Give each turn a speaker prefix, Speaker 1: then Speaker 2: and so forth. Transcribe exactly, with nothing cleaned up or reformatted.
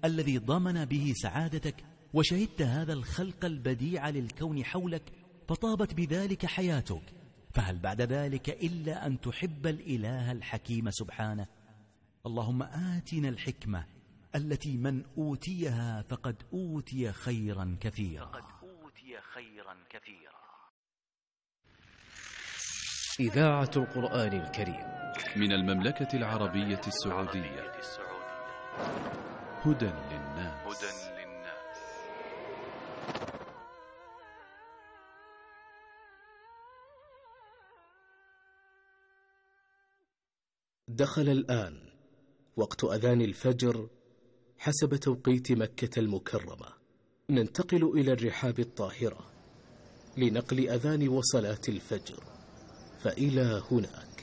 Speaker 1: الذي ضمن به سعادتك، وشهدت هذا الخلق البديع للكون حولك فطابت بذلك حياتك، فهل بعد ذلك إلا أن تحب الإله الحكيم سبحانه؟ اللهم آتنا الحكمة التي من أوتيها فقد أوتي خيرا كثيرا. فقد أوتي خيرا كثيرا.
Speaker 2: إذاعة القرآن الكريم
Speaker 3: من المملكة العربية السعودية. هدى للناس. هدى للناس.
Speaker 2: دخل الآن وقت أذان الفجر حسب توقيت مكة المكرمة. ننتقل إلى الرحاب الطاهرة لنقل أذان وصلاة الفجر، فإلى هناك.